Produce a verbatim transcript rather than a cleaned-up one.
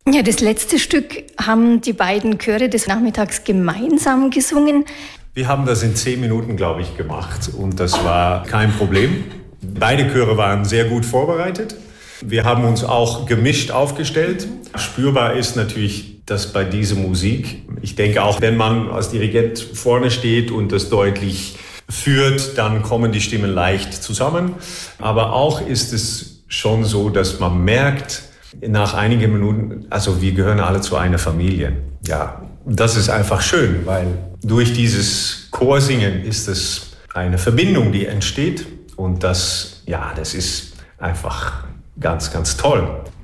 Ja, das letzte Stück haben die beiden Chöre des Nachmittags gemeinsam gesungen. Wir haben das in zehn Minuten, glaube ich, gemacht und das war kein Problem. Beide Chöre waren sehr gut vorbereitet. Wir haben uns auch gemischt aufgestellt. Spürbar ist natürlich, dass bei dieser Musik, ich denke auch, wenn man als Dirigent vorne steht und das deutlich führt, dann kommen die Stimmen leicht zusammen. Aber auch ist es schon so, dass man merkt, nach einigen Minuten, also wir gehören alle zu einer Familie. Ja, das ist einfach schön, weil durch dieses Chorsingen ist es eine Verbindung, die entsteht. Und das, ja, das ist einfach ganz, ganz toll.